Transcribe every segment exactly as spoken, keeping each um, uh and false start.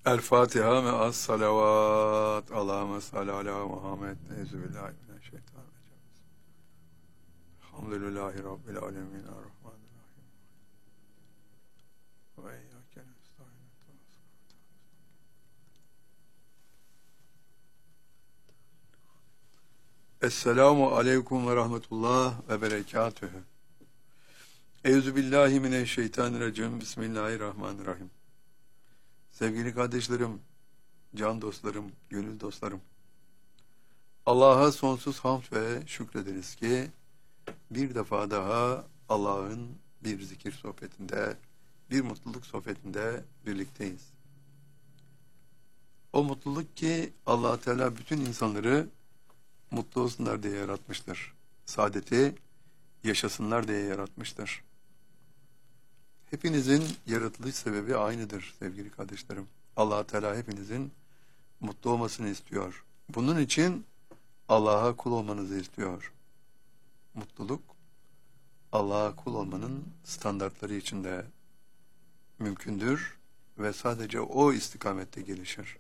El Fatiha ve as salavat. Allahümme salli ala Muhammed. Euzubillahimineşşeytanirracim. Elhamdülillahi Rabbil alemin. Errahmanirrahim. Ve iyyâke nestaîn. Esselamu aleyküm ve rahmetullah ve berekatühü. Euzubillahimineşşeytanirracim. Bismillahirrahmanirrahim. Sevgili kardeşlerim, can dostlarım, gönül dostlarım, Allah'a sonsuz hamd ve şükrederiz ki bir defa daha Allah'ın bir zikir sohbetinde, bir mutluluk sohbetinde birlikteyiz. O mutluluk ki Allah Teala bütün insanları mutlu olsunlar diye yaratmıştır. Saadeti yaşasınlar diye yaratmıştır. Hepinizin yaratılış sebebi aynıdır sevgili kardeşlerim. Allah Teala hepinizin mutlu olmasını istiyor. Bunun için Allah'a kul olmanızı istiyor. Mutluluk, Allah'a kul olmanın standartları içinde mümkündür ve sadece o istikamette gelişir.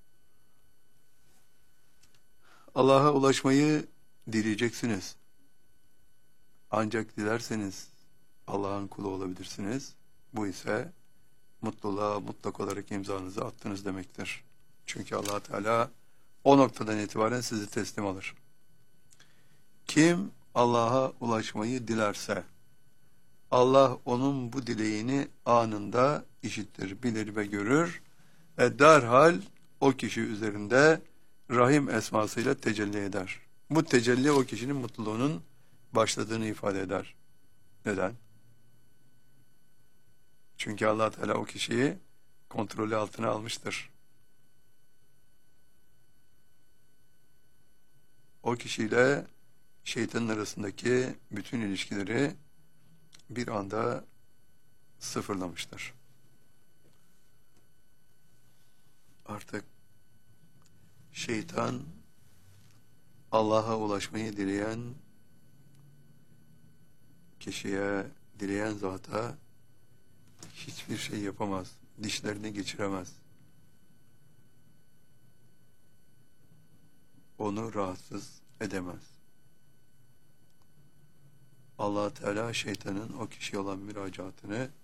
Allah'a ulaşmayı dileyeceksiniz. Ancak dilerseniz Allah'ın kulu olabilirsiniz. Bu ise mutluluğa mutlak olarak imzanızı attınız demektir. Çünkü Allah Teala o noktadan itibaren sizi teslim alır. Kim Allah'a ulaşmayı dilerse Allah onun bu dileğini anında işittir, bilir ve görür ve derhal o kişi üzerinde Rahim esmasıyla tecelli eder. Bu tecelli o kişinin mutluluğunun başladığını ifade eder. Neden? Çünkü Allah Teala o kişiyi kontrolü altına almıştır. O kişiyle şeytanın arasındaki bütün ilişkileri bir anda sıfırlamıştır. Artık şeytan Allah'a ulaşmayı dileyen kişiye, dileyen zata hiçbir şey yapamaz, dişlerini geçiremez. Onu rahatsız edemez. Allah Teala şeytanın o kişiye olan müracaatını